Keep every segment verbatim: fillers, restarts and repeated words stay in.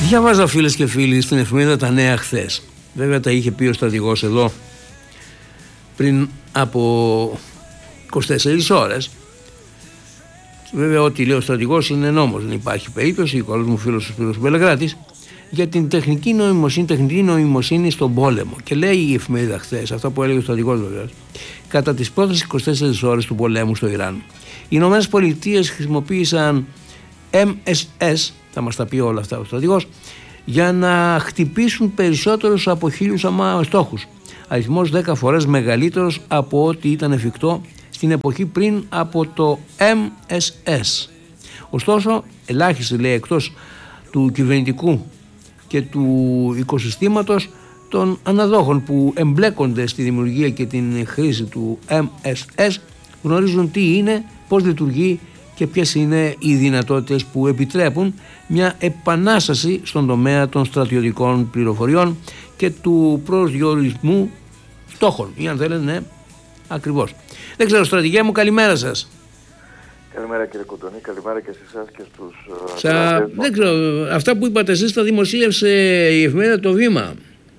Διάβαζα, φίλες και φίλοι, στην εφημερίδα Τα Νέα χθες. Βέβαια τα είχε πει ο στρατηγός εδώ πριν από είκοσι τέσσερις ώρες. Βέβαια ό,τι λέει ο στρατηγός είναι νόμος, δεν υπάρχει περίπτωση. Ο καλός μου φίλος ο Σπύρος Μπελεγράτης, για την τεχνική νοημοσύνη, τεχνική νοημοσύνη στον πόλεμο. Και λέει η εφημερίδα χθες, αυτά που έλεγε ο στρατηγός βέβαια, κατά τις πρώτες είκοσι τέσσερις ώρες του πολέμου στο Ιράν, οι Ηνωμένες Πολιτείες χρησιμοποίησαν εμ ες ες, θα μας τα πει όλα αυτά ο στρατηγός, για να χτυπήσουν περισσότερους από χίλιους στόχους. Αριθμός δέκα φορές μεγαλύτερος από ό,τι ήταν εφικτό στην εποχή πριν από το εμ ες ες. Ωστόσο, ελάχιστοι, λέει, εκτός του κυβερνητικού και του οικοσυστήματος των αναδόχων που εμπλέκονται στη δημιουργία και την χρήση του εμ ες ες, γνωρίζουν τι είναι, πώς λειτουργεί και ποιες είναι οι δυνατότητες που επιτρέπουν μια επανάσταση στον τομέα των στρατιωτικών πληροφοριών και του προσδιορισμού στόχων. Ή αν θέλετε, ναι, ακριβώς. Δεν ξέρω, στρατηγέ μου, καλημέρα σας. Καλημέρα κύριε Κοντονή, καλημέρα και σε εσάς και στους... Σα... Δεν ξέρω, αυτά που είπατε εσείς τα δημοσίευσε η εφημερίδα Το Βήμα.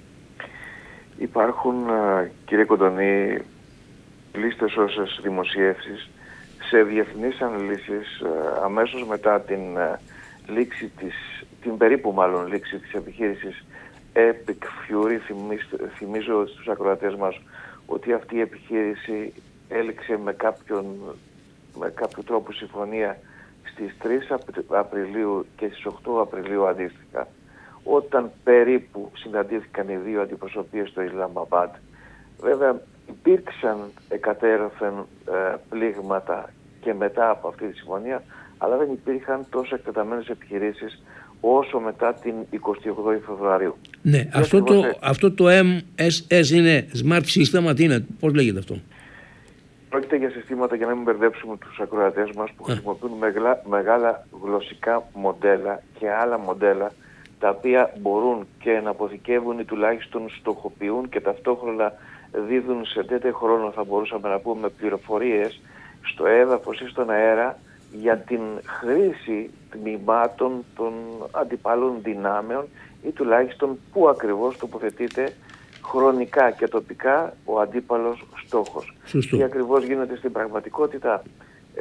Υπάρχουν, κύριε Κοντονή, πλήστες όσες δημοσιεύσεις σε διεθνείς αναλύσεις αμέσως μετά την λήξη της, την περίπου μάλλον λήξη της επιχείρησης Epic Fury. Θυμίζω στους ακροατές μας ότι αυτή η επιχείρηση έληξε με, κάποιον, με κάποιο τρόπο συμφωνία στις τρεις Απριλίου και στις οκτώ Απριλίου αντίστοιχα, όταν περίπου συναντήθηκαν οι δύο αντιπροσωπείες στο Ισλαμαμπάντ. Βέβαια υπήρξαν εκατέρωθεν ε, πλήγματα και μετά από αυτή τη συμφωνία, αλλά δεν υπήρχαν τόσο εκτεταμένες επιχειρήσεις όσο μετά την εικοστή όγδοη Φεβρουαρίου. Ναι, αυτό το, ε... αυτό το εμ ες ες είναι Smart System, τι είναι, πώς λέγεται αυτό? Πρόκειται για συστήματα, για να μην μπερδέψουμε τους ακροατές μας, που χρησιμοποιούν μεγαλά, μεγάλα γλωσσικά μοντέλα και άλλα μοντέλα, τα οποία μπορούν και να αποθηκεύουν ή τουλάχιστον στοχοποιούν και ταυτόχρονα δίδουν σε τέτοιο χρόνο, θα μπορούσαμε να πούμε, πληροφορίες στο έδαφος ή στον αέρα για την χρήση τμήματων των αντιπάλων δυνάμεων ή τουλάχιστον πού ακριβώς τοποθετείται χρονικά και τοπικά ο αντίπαλος στόχος. Σωστό. Τι ακριβώς γίνεται στην πραγματικότητα ε,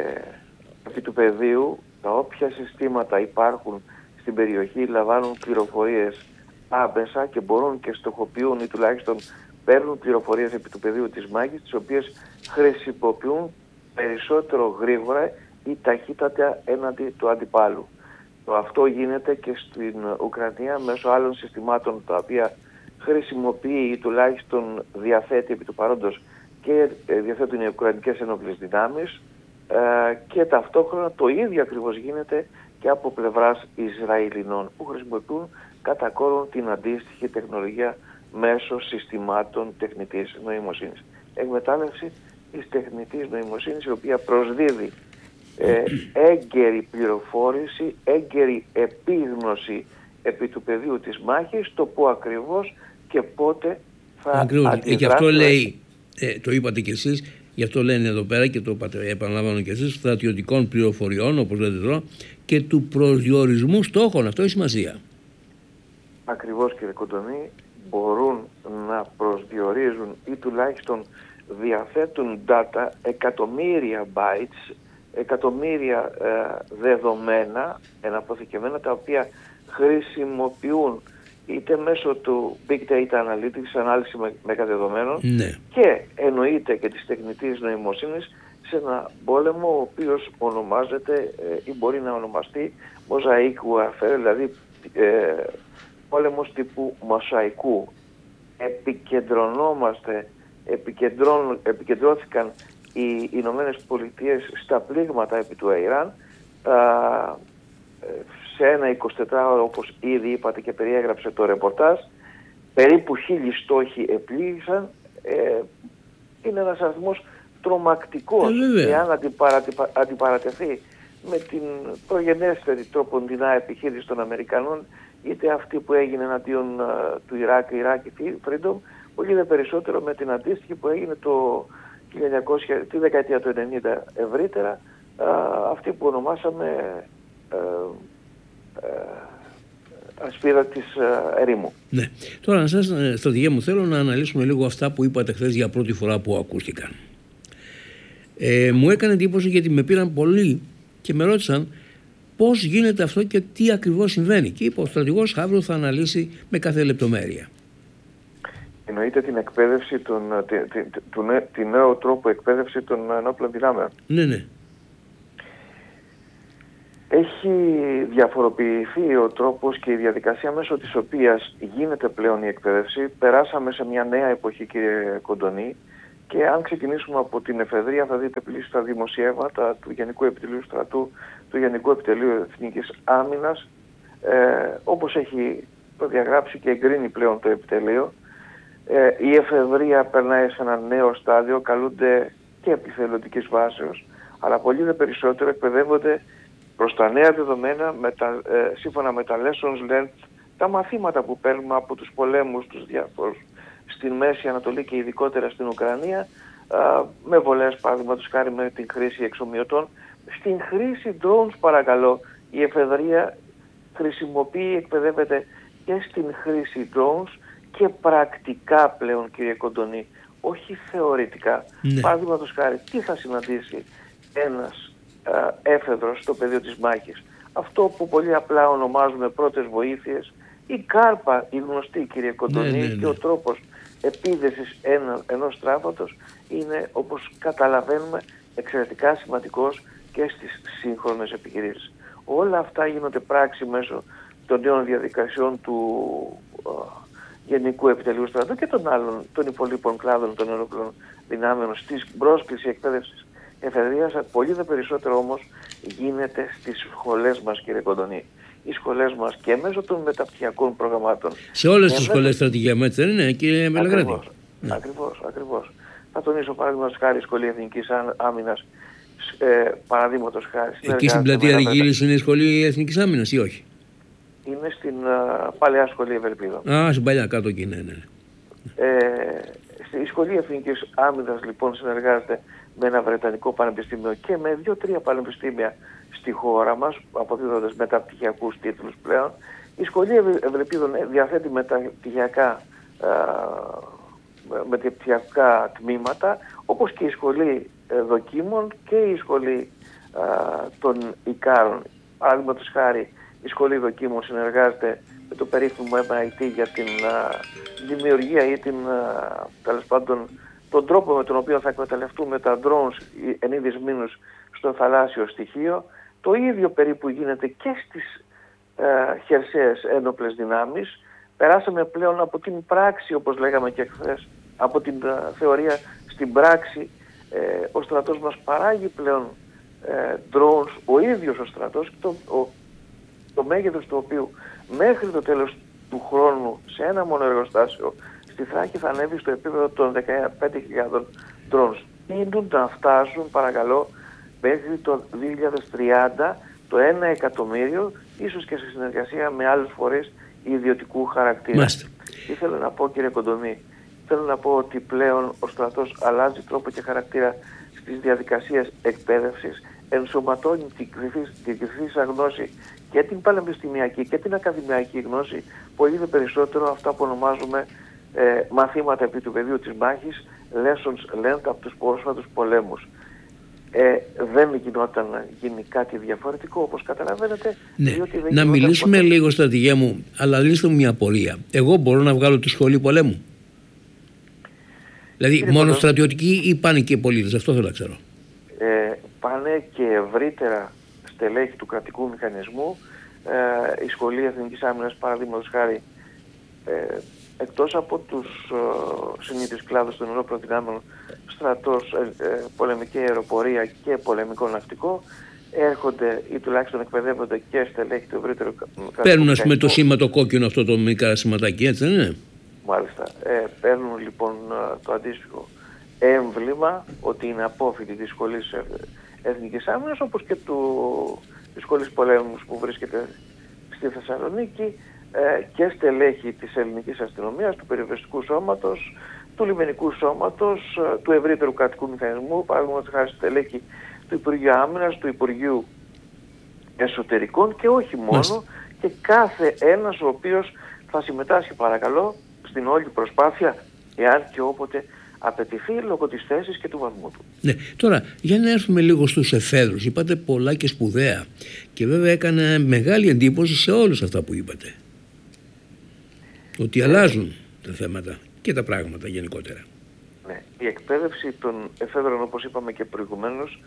επί του πεδίου, τα όποια συστήματα υπάρχουν στην περιοχή λαμβάνουν πληροφορίες άμεσα και μπορούν και στοχοποιούν ή τουλάχιστον παίρνουν πληροφορίες επί του πεδίου της μάχης, τις οποίες χρησιμοποιούν περισσότερο γρήγορα ή ταχύτατα έναντι του αντιπάλου. Το αυτό γίνεται και στην Ουκρανία μέσω άλλων συστημάτων τα οποία χρησιμοποιεί ή τουλάχιστον διαθέτει επί του παρόντος και διαθέτουν οι Ουκρανικές ενόπλες δυνάμεις ε, και ταυτόχρονα το ίδιο ακριβώς γίνεται και από πλευράς Ισραηλινών, που χρησιμοποιούν κατά κόρον την αντίστοιχη τεχνολογία μέσω συστημάτων τεχνητής νοημοσύνης. Εκμετάλλευση της τεχνητής νοημοσύνης, η οποία προσδίδει ε, έγκαιρη πληροφόρηση, έγκαιρη επίγνωση επί του πεδίου της μάχης, το που ακριβώς και πότε θα αντιδράσει. Γι' αυτό λέει, ε, το είπατε κι εσείς, γι' αυτό λένε εδώ πέρα και το επαναλαμβάνω κι εσείς, στρατιωτικών πληροφοριών, όπως λέτε εδώ, και του προσδιορισμού στόχων. Αυτό έχει σημασία. Ακριβώς, κύριε Κοντονή, μπορούν να προσδιορίζουν ή τουλάχιστον διαθέτουν data, εκατομμύρια bytes, εκατομμύρια ε, δεδομένα εναποθηκευμένα, τα οποία χρησιμοποιούν είτε μέσω του Big Data Analytics, ανάλυση μεγαδεδομένων, ναι, και εννοείται και της τεχνητής νοημοσύνης σε ένα πόλεμο ο οποίος ονομάζεται ε, ή μπορεί να ονομαστεί Mosaic Warfare, δηλαδή ε, πόλεμος τύπου μοσαϊκού. Επικεντρωνόμαστε, επικεντρών, επικεντρώθηκαν οι Ηνωμένες Πολιτείες στα πλήγματα επί του Ιράν α, σε ένα εικοσιτετράωρο, όπως ήδη είπατε και περιέγραψε το ρεπορτάζ. Περίπου χίλιοι στόχοι επλήγησαν. Ε, είναι ένας αριθμός τρομακτικός, ε, εάν αντιπαρατη, αντιπαρατεθεί με την προγενέστερη τροποντινά επιχείρηση των Αμερικανών, είτε αυτή που έγινε εναντίον uh, του Ιράκ, Ιράκ Freedom, πολύ δε περισσότερο με την αντίστοιχη που έγινε το χίλια εννιακόσια, τη δεκαετία του ενενήντα ευρύτερα, uh, αυτή που ονομάσαμε uh, uh, ασπίδα της ε, ερήμου. Ναι. Τώρα, σας, στρατηγέ μου, θέλω να αναλύσουμε λίγο αυτά που είπατε χθες για πρώτη φορά που ακούστηκαν. Ε, μου έκανε εντύπωση γιατί με πήραν πολλοί και με ρώτησαν πώς γίνεται αυτό και τι ακριβώς συμβαίνει. Και είπε ο στρατηγός αύριο θα αναλύσει με κάθε λεπτομέρεια. Εννοείται την εκπαίδευση, των, τη, τη, τη, του, τη νέο τρόπο εκπαίδευση των ενόπλων δυνάμεων. Ναι, ναι. Έχει διαφοροποιηθεί ο τρόπος και η διαδικασία μέσω της οποίας γίνεται πλέον η εκπαίδευση. Περάσαμε σε μια νέα εποχή, κύριε Κοντονή, και αν ξεκινήσουμε από την εφεδρεία θα δείτε πλήρως τα δημοσιεύματα του Γενικού Επιτελείου Στρατού, του Γενικού Επιτελείου Εθνικής Άμυνας, ε, όπως έχει προδιαγράψει και εγκρίνει πλέον το επιτελείο. Ε, η εφεδρεία περνάει σε ένα νέο στάδιο, καλούνται και επιθελοντικής βάσεως, αλλά πολύ δε περισσότερο εκπαιδεύονται προς τα νέα δεδομένα, με τα, ε, σύμφωνα με τα lessons learned, τα μαθήματα που παίρνουμε από τους πολέμους τους διάφορους στην Μέση Ανατολή και ειδικότερα στην Ουκρανία, α, με βολές παραδείγματος χάρη με την χρήση εξομοιωτών. Στην χρήση drones, παρακαλώ, η εφεδρεία χρησιμοποιεί, εκπαιδεύεται και στην χρήση drones και πρακτικά πλέον, κύριε Κοντονή, όχι θεωρητικά. Ναι. Παραδείγματος χάρη, τι θα συναντήσει ένας α, έφεδρος στο πεδίο της μάχης? Αυτό που πολύ απλά ονομάζουμε πρώτες βοήθειες, η κάρπα, η γνωστή, κύριε Κοντονή, ναι, ναι, ναι. Και ο τρόπος επίδεσης ένα, ενός τραύματος είναι, όπως καταλαβαίνουμε, εξαιρετικά σημαντικός και στις σύγχρονες επιχειρήσεις. Όλα αυτά γίνονται πράξη μέσω των νέων διαδικασιών του uh, Γενικού Επιτελείου Στρατού και των άλλων, των υπολείπων κλάδων των ενόπλων δυνάμεων στην πρόσκληση εκπαίδευσης εφεδρείας. Πολύ δε περισσότερο όμως γίνεται στις σχολές μας, κύριε Κοντονή. Οι σχολές μας και μέσω των μεταπτυχιακών προγραμμάτων. Σε όλες τις σχολές στρατηγία μου, έτσι δεν είναι, κύριε Μελεγράτη? Ακριβώς, ναι. ακριβώς, ακριβώς. Θα τονίσω παραδείγματος χάρη η Σχολή Εθνικής Άμυνας, ε, παραδείγματος χάρη. Εκεί στην πλατεία Ριγίλης είναι η Σχολή Εθνικής Άμυνας ή όχι? Είναι στην uh, παλαιά Σχολή Ευελπίδων. Α, στην παλιά, κάτω εκεί, ναι, ναι. Ε, η Σχολή Εθνικής Άμυνας λοιπόν συνεργάζεται με ένα Βρετανικό πανεπιστήμιο και με δύο-τρία πανεπιστήμια στη χώρα μας, αποδίδοντας μεταπτυχιακούς τίτλους πλέον. Η Σχολή Ευελπίδων διαθέτει μεταπτυχιακά, α, μεταπτυχιακά τμήματα, όπως και η Σχολή Δοκίμων και η Σχολή α, των Ικάρων. Παραδείγματος χάρη, η Σχολή Δοκίμων συνεργάζεται με το περίφημο εμ άι τι για την α, δημιουργία ή την, α, τέλος πάντων, τον τρόπο με τον οποίο θα εκμεταλλευτούμε τα drones εν είδης μήνους στο θαλάσσιο στοιχείο. Το ίδιο περίπου γίνεται και στις ε, χερσαίες ένοπλες δυνάμεις. Περάσαμε πλέον από την πράξη, όπως λέγαμε και χθες, από την ε, θεωρία στην πράξη. Ε, ο στρατός μας παράγει πλέον ε, drones, ο ίδιος ο στρατός, το, ο, το μέγεθος του οποίου μέχρι το τέλος του χρόνου σε ένα μόνο εργοστάσιο στη Θράκη θα ανέβει στο επίπεδο των δεκαπέντε χιλιάδων drones. Τείνουν να φτάσουν, παρακαλώ, μέχρι το δύο χιλιάδες τριάντα το ένα εκατομμύριο, ίσως και σε συνεργασία με άλλους φορείς ιδιωτικού χαρακτήρα. Μάστε. Τι θέλω να πω, κύριε Κοντονή? Θέλω να πω ότι πλέον ο στρατός αλλάζει τρόπο και χαρακτήρα στις διαδικασίες εκπαίδευσης, ενσωματώνει την κρυφή γνώση και την πανεπιστημιακή και την ακαδημαϊκή γνώση, πολύ δε περισσότερο αυτά που ονομάζουμε ε, μαθήματα επί του πεδίου της μάχης, lessons learned από τους πρόσφατους πολέμους. Ε, δεν γινόταν να γίνει κάτι διαφορετικό, όπως καταλαβαίνετε. Ναι. Να μιλήσουμε ποτέ. Λίγο, στρατηγέ μου, αλλά λύστε μου μια απορία. Εγώ μπορώ να βγάλω τη σχολή πολέμου? Δηλαδή Κύριε μόνο ποτέ. Στρατιωτικοί ή πάνε και οι πολίτες? Αυτό θέλω να ξέρω. Ε, πάνε και ευρύτερα στελέχη του κρατικού μηχανισμού. Ε, η Σχολή Εθνικής Άμυνας, παραδείγματος χάρη, ε, εκτός από τους ε, συνήθεις κλάδους των ενόπλων δυνάμεων, στρατός, ε, ε, πολεμική αεροπορία και πολεμικό ναυτικό, έρχονται ή τουλάχιστον εκπαιδεύονται και στελέχη του ευρύτερου κρατικού. Παίρνουν, ας πούμε, το σήμα το κόκκινο, αυτό το μικρά σηματάκι, έτσι δεν είναι? Μάλιστα. Ε, παίρνουν λοιπόν το αντίστοιχο έμβλημα ότι είναι απόφοιτοι της Σχολής Εθνικής Άμυνας, όπως και του, της Σχολής Πολέμου που βρίσκεται στη Θεσσαλονίκη, ε, και στελέχη της ελληνικής αστυνομίας, του περιβεστικού σώματος, του λιμενικού σώματος, ε, του ευρύτερου κρατικού μηχανισμού, παραδείγματος χάρη στελέχη του Υπουργείου Άμυνας, του Υπουργείου Εσωτερικών και όχι μόνο, Μάλιστα. και κάθε ένας ο οποίος θα συμμετάσχει παρακαλώ στην όλη προσπάθεια, εάν και όποτε απαιτηθεί λόγω της θέσης και του βαθμού του. Ναι, τώρα για να έρθουμε λίγο στους εφέδρους. Είπατε πολλά και σπουδαία και βέβαια έκανε μεγάλη εντύπωση σε όλους αυτά που είπατε. Ότι ε, αλλάζουν τα θέματα και τα πράγματα γενικότερα. Ναι, η εκπαίδευση των εφέδρων, όπως είπαμε και προηγουμένως,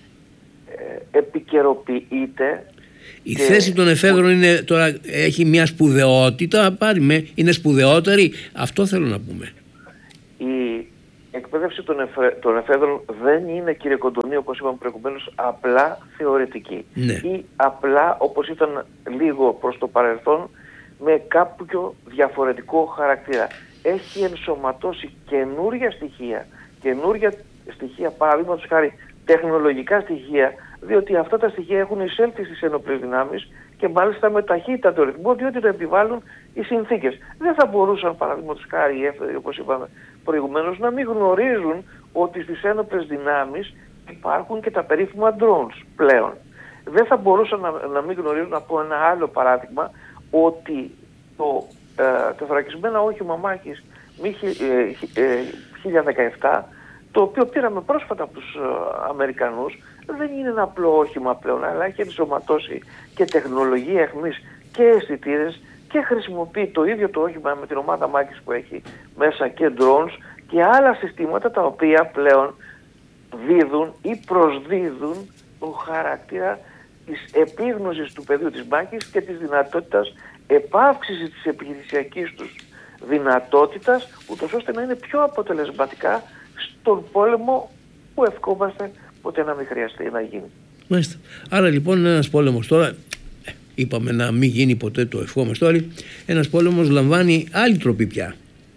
ε, επικαιροποιείται. Η και... θέση των εφέδρων είναι, τώρα έχει μια σπουδαιότητα, πάρει με, είναι σπουδαιότερη, αυτό θέλω να πούμε. Η εκπαίδευση των, εφε, των εφέδρων δεν είναι, κύριε Κοντονή, όπως είπαμε προηγουμένως, απλά θεωρητική. Ναι. Ή απλά, όπως ήταν λίγο προς το παρελθόν, με κάποιο διαφορετικό χαρακτήρα. Έχει ενσωματώσει καινούρια στοιχεία, καινούρια στοιχεία, παραδείγματος χάρη τεχνολογικά στοιχεία, διότι αυτά τα στοιχεία έχουν εισέλθει στις ενόπλες δυνάμεις και μάλιστα με ταχύτατο ρυθμό, διότι τα επιβάλλουν οι συνθήκες. Δεν θα μπορούσαν, παραδείγματος χάρη οι έφεδροι, όπως είπαμε προηγουμένως, να μην γνωρίζουν ότι στις ένοπλες δυνάμεις υπάρχουν και τα περίφημα drones πλέον. Δεν θα μπορούσαν να, να μην γνωρίζουν, από ένα άλλο παράδειγμα, ότι το ε, τεθωρακισμένα όχημα μάχης Μι χίλια δεκαεπτά, το οποίο πήραμε πρόσφατα από τους ε, Αμερικανούς, δεν είναι ένα απλό όχημα πλέον, αλλά έχει ενσωματώσει και τεχνολογία εχμής και αισθητήρες και χρησιμοποιεί το ίδιο το όχημα με την ομάδα μάχης που έχει μέσα και drones και άλλα συστήματα τα οποία πλέον δίδουν ή προσδίδουν τον χαρακτήρα της επίγνωσης του πεδίου της μάχης και της δυνατότητας επαύξησης της επιχειρησιακής τους δυνατότητας, ούτως ώστε να είναι πιο αποτελεσματικά στον πόλεμο που ευχόμαστε ποτέ να μην χρειαστεί να γίνει. Μάλιστα. Άρα λοιπόν ένας πόλεμος τώρα, είπαμε να μην γίνει ποτέ, το ευχόμαστε όλοι, ένας πόλεμος λαμβάνει άλλη τροπή πια.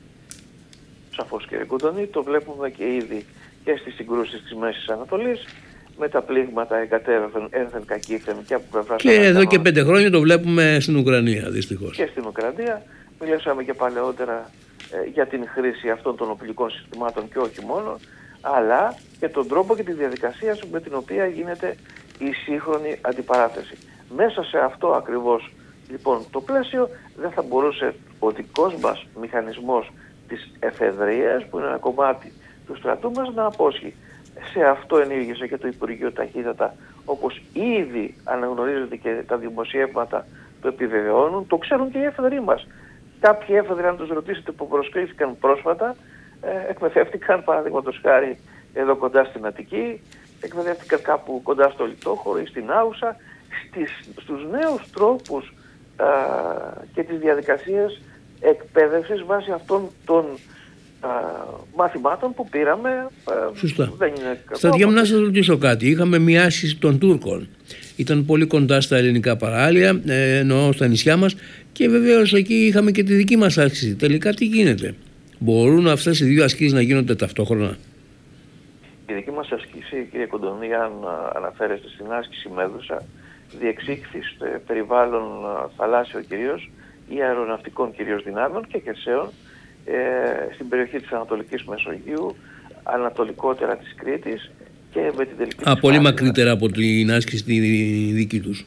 Σαφώς, κύριε Κοντονή, το βλέπουμε και ήδη και στις συγκρούσεις της Μέσης Ανατολής, με τα πλήγματα εγκατέρωθεν ένθεν κακήθεν και από πλευράς. Και εδώ και πέντε χρόνια το βλέπουμε στην Ουκρανία, δυστυχώς. Και στην Ουκρανία. Μιλήσαμε και παλαιότερα ε, για την χρήση αυτών των οπλικών συστημάτων και όχι μόνο, αλλά και τον τρόπο και τη διαδικασία με την οποία γίνεται η σύγχρονη αντιπαράθεση. Μέσα σε αυτό ακριβώς λοιπόν το πλαίσιο δεν θα μπορούσε ο δικός μας μηχανισμός της εφεδρείας, που είναι ένα κομμάτι του στρατού μας, να απόσχει. Σε αυτό ενήργησε και το Υπουργείο ταχύτατα, όπως ήδη αναγνωρίζεται και τα δημοσιεύματα το επιβεβαιώνουν, το ξέρουν και οι έφεδροι μας. Κάποιοι έφεδροι, αν τους ρωτήσετε, που προσκλήθηκαν πρόσφατα, ε, εκμεταλλεύτηκαν, παραδείγματος χάρη, εδώ κοντά στην Αττική, εκμεταλλεύτηκαν κάπου κοντά στο Λιτόχωρο ή στην Άουσα, στις, στους νέους τρόπους α, και τις διαδικασίες εκπαίδευσης βάσει αυτών των α, μαθημάτων που πήραμε. Σωστά. Δεν είναι Στρατιά μου, να σας ρωτήσω κάτι. Είχαμε μοιάσεις των Τούρκων. Ήταν πολύ κοντά στα ελληνικά παράλια, ε, εννοώ στα νησιά μας, και βεβαίως εκεί είχαμε και τη δική μας άσκηση. Τελικά τι γίνεται? Μπορούν αυτές οι δύο ασκήσεις να γίνονται ταυτόχρονα? Η δική μας ασκήση, κύριε Κοντονή, αν αναφέρεστε στην άσκηση Μέδουσα, διεξήχθη στο περιβάλλον θαλάσσιο κυρίως ή αεροναυτικών κυρίως δυνάμεων και χερσαίων ε, στην περιοχή της Ανατολικής Μεσογείου, ανατολικότερα της Κρήτης και με την τελική. Α, πολύ μακρύτερα από την άσκηση τη δική τους.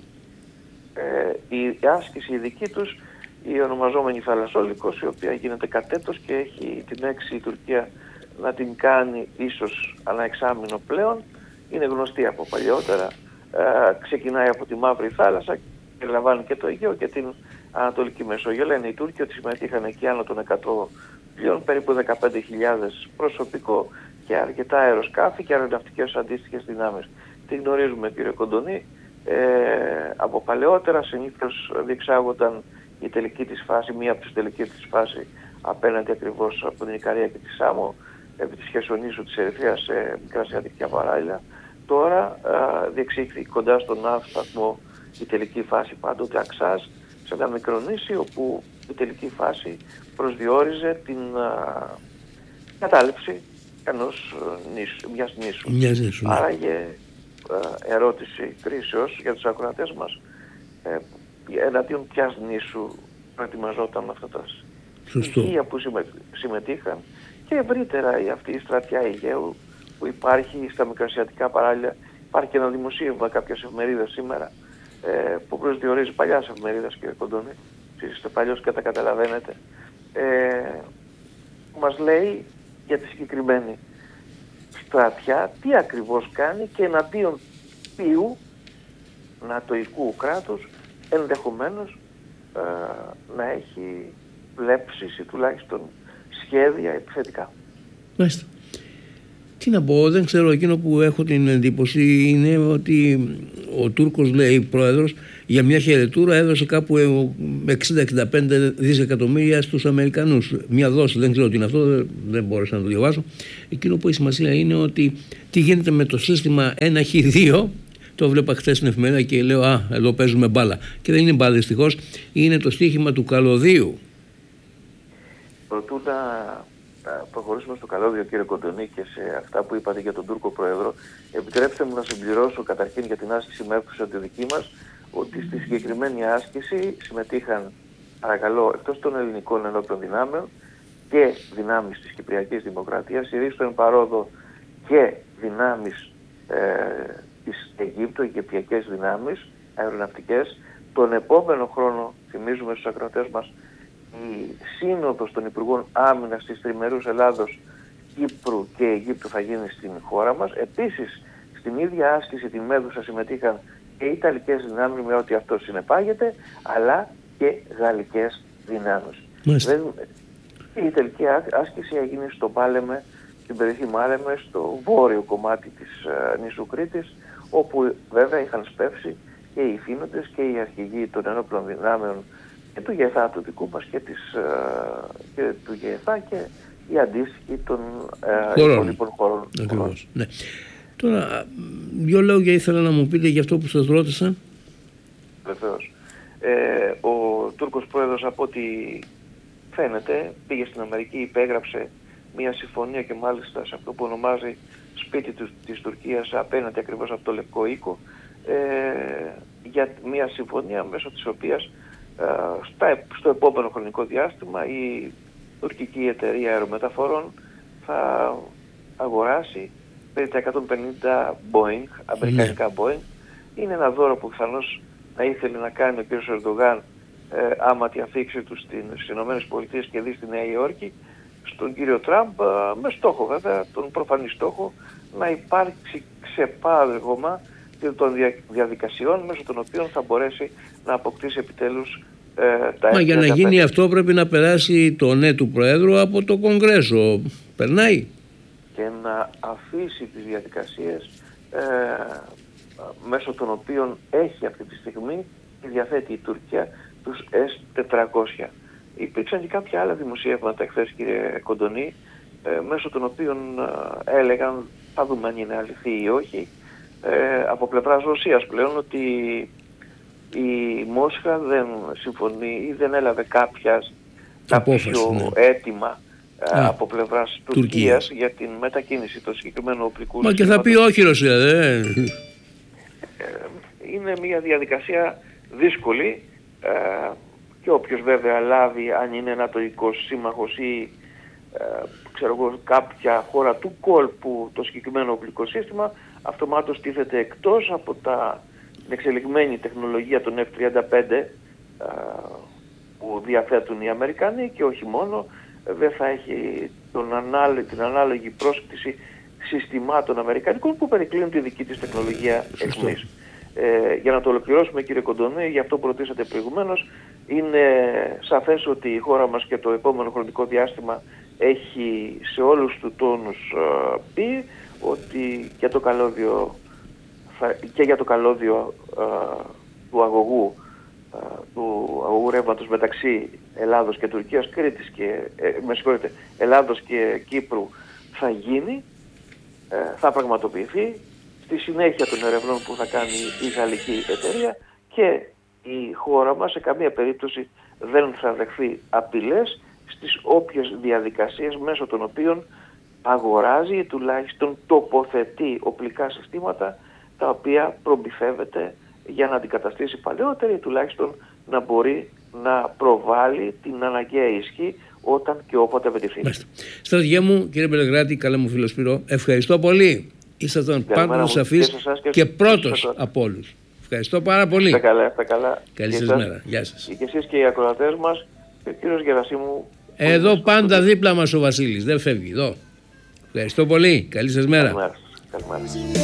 Ε, η άσκηση η δική τους, η ονομαζόμενη Θαλασσόλικος, η οποία γίνεται κατ' έτος και έχει την έξι η Τουρκία να την κάνει ίσως ανά εξάμηνο πλέον, είναι γνωστή από παλιότερα. Ε, ξεκινάει από τη Μαύρη Θάλασσα και λαμβάνει και το Αιγαίο και την Ανατολική Μεσόγειο. Λένε οι Τούρκοι ότι συμμετείχαν εκεί άνω των εκατό πλοίων, περίπου δεκαπέντε χιλιάδες προσωπικό και αρκετά αεροσκάφη και αεροναυτικές αντίστοιχες δυνάμεις. Τι γνωρίζουμε, κύριε Κοντονή? Ε, από παλαιότερα συνήθως διεξάγονταν η τελική της φάση, μία από τις τελικές της φάση απέναντι ακριβώς από την Ικαρία και τη Σάμο, επί της Χερσονήσου της Ερυθρέας σε μικρασιατικά παράλια. Τώρα α, διεξήχθη κοντά στον ναύσταθμο η τελική φάση, πάντοτε Αξάζ, σε ένα μικρό νήσι, όπου η τελική φάση προσδιορίζε την α, κατάληψη ενός νήσου, μιας νήσου. Μιας νήσου. Άραγε ερώτηση κρίσεως για τους ακροατές μας, ε, εναντίον ποιας νήσου προετοιμαζόταν αυτά τα στοιχεία που συμμετείχαν, και ευρύτερα η αυτή η στρατιά Αιγαίου που υπάρχει στα μικρασιατικά παράλια. Υπάρχει και ένα δημοσίευμα κάποιας εφημερίδας σήμερα ε, που προσδιορίζει παλιάς εφημερίδας, κύριε Κοντώνη, εσείς είστε παλιός και τα καταλαβαίνετε, ε, μας λέει για τη συγκεκριμένη στρατιά τι ακριβώς κάνει και εναντίον ποιου νατοϊκού κράτους ενδεχομένως ε, να έχει βλέψεις ή τουλάχιστον σχέδια επιθετικά. Μάλιστα. Τι να πω, δεν ξέρω, εκείνο που έχω την εντύπωση είναι ότι ο Τούρκος, λέει, πρόεδρος, για μια χαιρετούρα έδωσε κάπου εξήντα με εξήντα πέντε δισεκατομμύρια στους Αμερικανούς. Μια δόση, δεν ξέρω τι είναι αυτό, δεν μπόρεσα να το διαβάσω. Εκείνο που έχει σημασία είναι ότι τι γίνεται με το σύστημα ένα χ δύο. Το βλέπα χθες στην εφημερίδα και λέω, α, εδώ παίζουμε μπάλα. Και δεν είναι μπάλα, δυστυχώς, είναι το στοίχημα του καλωδίου. Προτού να προχωρήσουμε στο καλώδιο, κύριε Κοντονή, και σε αυτά που είπατε για τον Τούρκο Πρόεδρο, επιτρέψτε μου να συμπληρώσω καταρχήν για την άσκηση με αίθουσα τη δική μας, ότι στη συγκεκριμένη άσκηση συμμετείχαν, παρακαλώ, εκτός των ελληνικών ενόπλων δυνάμεων και δυνάμεις της Κυπριακής Δημοκρατίας, ηρίστον παρόδο και δυνάμεις ε, της Αιγύπτου, αιγυπτιακές δυνάμεις αεροναυτικές. Τον επόμενο χρόνο, θυμίζουμε στους ακροατές μας, η σύνοδος των Υπουργών Άμυνας της Τριμερούς Ελλάδος, Κύπρου και Αιγύπτου θα γίνει στην χώρα μας. Επίσης, στην ίδια άσκηση τη μέδουσα συμμετείχαν και Ιταλικές δυνάμεις με ό,τι αυτό συνεπάγεται, αλλά και Γαλλικές δυνάμεις. Δεν... Η Ιταλική άσκηση έγινε στο Πάλεμε, στην περιοχή Μάλεμε, στο βόρειο κομμάτι της uh, νήσου Κρήτης, όπου βέβαια είχαν σπεύσει και οι ηθήνοντες και οι αρχηγοί των ενόπλων δυνάμεων και του ΓΕΘΑ του δικού μας και, της, uh, και του ΓΕΘΑ και οι αντίστοιχοι των uh, υπόλοιπων χωρών. Ακριβώς. Ναι. Τώρα, δύο λόγια ήθελα να μου πείτε για αυτό που σας ρώτησα. Βεβαίως. Ε, ο Τούρκος Πρόεδρος, από ό,τι φαίνεται, πήγε στην Αμερική, υπέγραψε μια συμφωνία και μάλιστα σε αυτό που ονομάζει σπίτι του, της Τουρκίας, απέναντι ακριβώς από το Λευκό Οίκο, ε, για μια συμφωνία μέσω της οποίας ε, στα, στο επόμενο χρονικό διάστημα η τουρκική εταιρεία αερομεταφορών θα αγοράσει περί τα εκατόν πενήντα Boeing, αμερικανικά yeah. Boeing. Είναι ένα δώρο που πιθανώς να ήθελε να κάνει ο κ. Ερντογάν ε, άμα τη αφήξει του στις ΗΠΑ και δει στη Νέα Υόρκη, στον κύριο Τραμπ, ε, με στόχο βέβαια, τον προφανή στόχο, να υπάρξει ξεπάγωμα των δια, διαδικασιών μέσω των οποίων θα μπορέσει να αποκτήσει επιτέλους ε, τα Μα για να γίνει αυτό πρέπει να περάσει το ναι του Προέδρου από το Κογκρέσο. Περνάει. Και να αφήσει τις διαδικασίες ε, μέσω των οποίων έχει αυτή τη στιγμή και διαθέτει η Τουρκία τους ες τετρακόσια. Υπήρξαν και κάποια άλλα δημοσιεύματα εχθές, κύριε Κοντονή, ε, μέσω των οποίων ε, έλεγαν, θα δούμε αν είναι αληθή ή όχι, ε, από πλευράς Ρωσίας πλέον, ότι η Μόσχα δεν συμφωνεί ή δεν έλαβε κάποια κάποιο ναι. αίτημα ε, Α, από πλευράς Τουρκίας, Τουρκίας για την μετακίνηση των συγκεκριμένου οπλικού. Μα και θα πει όχι Ρωσία, δε. Είναι μια διαδικασία δύσκολη ε, και όποιος βέβαια λάβει, αν είναι ανατολικός σύμμαχος ή ε, ξέρω εγώ, κάποια χώρα του κόλπου το συγκεκριμένο οπλικό σύστημα, αυτομάτως τίθεται εκτός από τα, την εξελιγμένη τεχνολογία των εφ τριάντα πέντε ε, που διαθέτουν οι Αμερικανοί, και όχι μόνο, δεν θα έχει τον ανάλη, την ανάλογη πρόσκληση συστημάτων αμερικανικών που περικλίνουν τη δική της τεχνολογία εχμής. Ε, για να το ολοκληρώσουμε, κύριε Κοντονή, για αυτό που ρωτήσατε προηγουμένως, είναι σαφές ότι η χώρα μας και το επόμενο χρονικό διάστημα έχει σε όλους του τόνους uh, πει ότι και, το καλώδιο, θα, και για το καλώδιο uh, του αγωγού uh, του αγωγού ρεύματος μεταξύ Ελλάδος και Τουρκίας, Κρήτης και, ε, με συγχωρείτε, Ελλάδος και Κύπρου θα γίνει, ε, θα πραγματοποιηθεί στη συνέχεια των ερευνών που θα κάνει η γαλλική εταιρεία, και η χώρα μας σε καμία περίπτωση δεν θα δεχθεί απειλές στις όποιες διαδικασίες μέσω των οποίων αγοράζει ή τουλάχιστον τοποθετεί οπλικά συστήματα τα οποία προμηθεύεται για να αντικαταστήσει παλαιότερα ή τουλάχιστον να μπορεί να προβάλλει την αναγκαία ισχύ όταν και όποτε απαιτηθεί. Στρατηγέ μου, κύριε Μπελεγράτη, καλά μου φίλο Σπύρο, ευχαριστώ πολύ. Ήσασταν πάντως σαφής και, και πρώτος από όλους. Ευχαριστώ πάρα πολύ. Είστε καλά, είστε καλά. Καλή σας μέρα. Γεια σας. Και εσείς και οι ακροατές μας, και ο κύριος Γερασίμου. Εδώ πάντα δίπλα μας ο Βασίλης. Δεν φεύγει. Εδώ. Ευχαριστώ πολύ. Καλή σας μέρα. Καλημέρα σας. Καλημέρα.